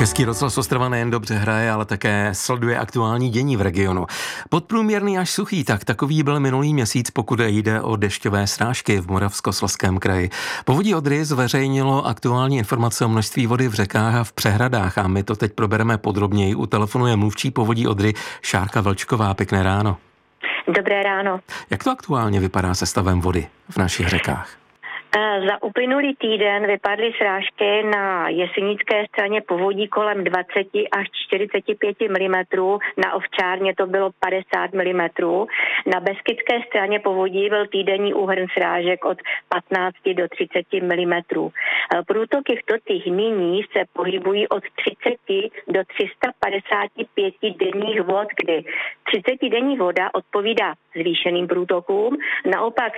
Český rozhlas Ostrava nejen dobře hraje, ale také sleduje aktuální dění v regionu. Podprůměrný až suchý, tak takový byl minulý měsíc, pokud jde o dešťové srážky v Moravskoslezském kraji. Povodí Odry zveřejnilo aktuální informace o množství vody v řekách a v přehradách a my to teď probereme podrobněji. U telefonu je mluvčí Povodí Odry Šárka Vlčková. Pěkné ráno. Dobré ráno. Jak to aktuálně vypadá se stavem vody v našich řekách? Za uplynulý týden vypadly srážky na jesenické straně povodí kolem 20 až 45 mm, na Ovčárně to bylo 50 mm, na Beskydské straně povodí byl týdenní úhrn srážek od 15 do 30 mm. Průtoky v tocích nyní se pohybují od 30 do 355 denních vod, kdy 30 denní voda odpovídá zvýšeným průtokům, naopak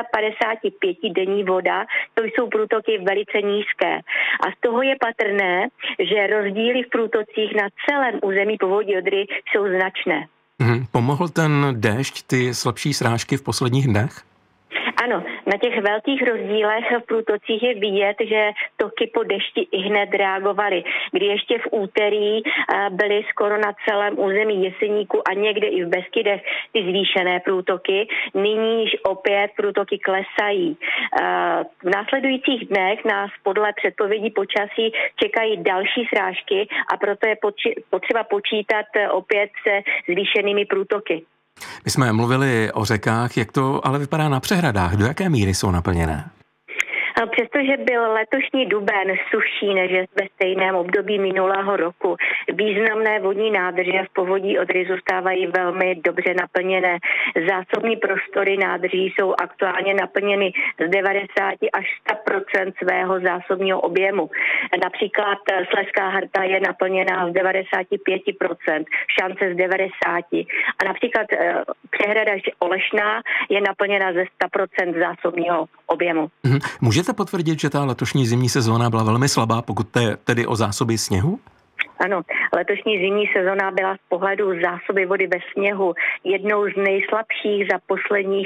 355 denní voda, to jsou průtoky velice nízké. A z toho je patrné, že rozdíly v průtocích na celém území povodí Odry jsou značné. Pomohl ten déšť, ty slabší srážky v posledních dnech? Ano, na těch velkých rozdílech v průtocích je vidět, že toky po dešti ihned reagovaly. Kdy ještě v úterý byly skoro na celém území Jeseníku a někde i v Beskydech ty zvýšené průtoky, nyní již opět průtoky klesají. V následujících dnech nás podle předpovědí počasí čekají další srážky a proto je potřeba počítat opět se zvýšenými průtoky. My jsme mluvili o řekách, jak to ale vypadá na přehradách, do jaké míry jsou naplněné? Přestože byl letošní duben sušší než ve stejném období minulého roku, významné vodní nádrže v povodí Odry zůstávají velmi dobře naplněné. Zásobní prostory nádrží jsou aktuálně naplněny z 90 až 100% svého zásobního objemu. Například Slezská Hrta je naplněná z 95%, Šance z 90% a například přehrada Olešná je naplněna ze 100% zásobního objemu. Můžete potvrdit, že ta letošní zimní sezóna byla velmi slabá, pokud jde tedy o zásoby sněhu? Ano, letošní zimní sezona byla z pohledu zásoby vody ve sněhu jednou z nejslabších za posledních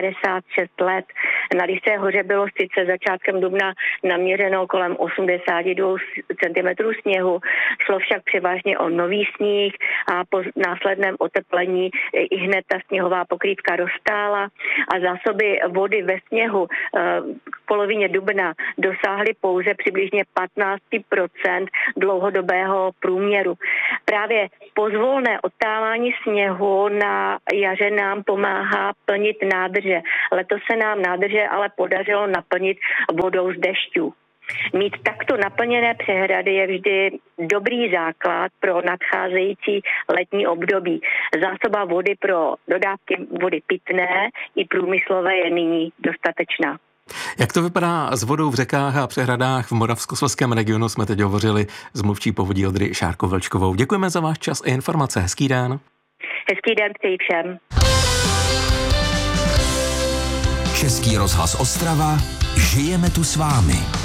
56 let. Na Lysé hoře bylo sice začátkem dubna naměřeno kolem 82 cm sněhu, šlo však převážně o nový sníh a po následném oteplení i hned ta sněhová pokrývka roztála a zásoby vody ve sněhu v polovině dubna dosáhly pouze přibližně 15% dlouhodobého průměru. Právě pozvolné odtávání sněhu na jaře nám pomáhá plnit nádrže. Letos se nám nádrže ale podařilo naplnit vodou z dešťů. Mít takto naplněné přehrady je vždy dobrý základ pro nadcházející letní období. Zásoba vody pro dodávky vody pitné i průmyslové je nyní dostatečná. Jak to vypadá s vodou v řekách a přehradách v Moravskoslezském regionu, jsme teď hovořili s mluvčí Povodí Odry Šárkou Vlčkovou. Děkujeme za váš čas a informace. Hezký den. Hezký den přeji všem. Český rozhlas Ostrava, žijeme tu s vámi.